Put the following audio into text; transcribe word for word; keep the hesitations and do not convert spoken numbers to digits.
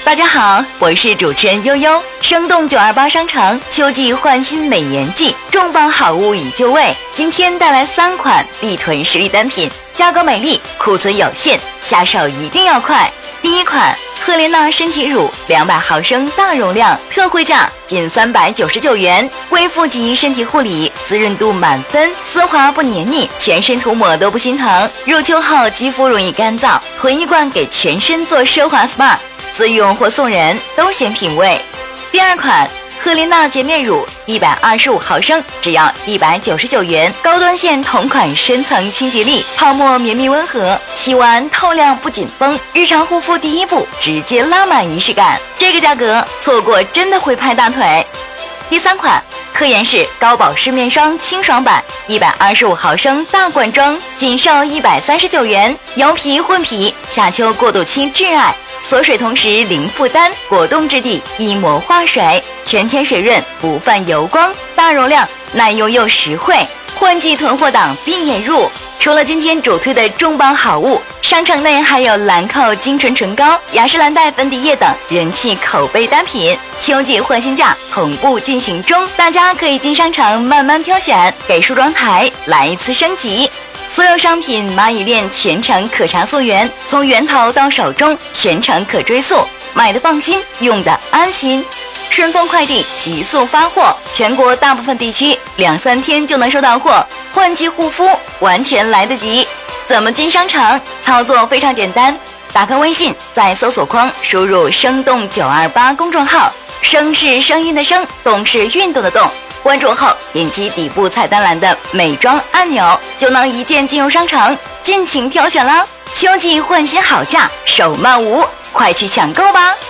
大家好，我是主持人悠悠。生动九二八商场秋季换新美颜季，重磅好物已就位。今天带来三款必囤实力单品，价格美丽，库存有限，下手一定要快。第一款赫莲娜身体乳两百毫升大容量，特惠价仅三百九十九元，贵妇级身体护理，滋润度满分，丝滑不黏腻，全身涂抹都不心疼。入秋后肌肤容易干燥，囤一罐给全身做奢华 S P A， 自用或送人都显品味。第二款赫莲娜洁面乳一百二十五毫升，只要一百九十九元，高端线同款深层清洁力，泡沫绵密温和，洗完透亮不紧绷，日常护肤第一步直接拉满仪式感。这个价格错过真的会拍大腿。第三款科颜氏高保湿面霜清爽版一百二十五毫升大罐装，仅售一百三十九元，油皮混皮，夏秋过渡期挚爱，锁水同时零负担，果冻质地一抹化水，全天水润不泛油光，大容量耐用又实惠，换季囤货档必眼入。除了今天主推的重磅好物，商城内还有兰蔻精纯唇膏、雅诗兰黛粉底液等人气口碑单品，秋季换新价同步进行中，大家可以进商场慢慢挑选，给梳妆台来一次升级。所有商品蚂蚁链全程可查溯源，从源头到手中全程可追溯，买的放心，用的安心。顺丰快递急速发货，全国大部分地区两三天就能收到货，换季护肤完全来得及。怎么进商场？操作非常简单，打开微信，在搜索框输入生动九二八公众号，声是声音的声，动是运动的动，关注后点击底部菜单栏的美妆按钮，就能一键进入商场，尽情挑选啦。秋季换新好价，手慢无，快去抢购吧。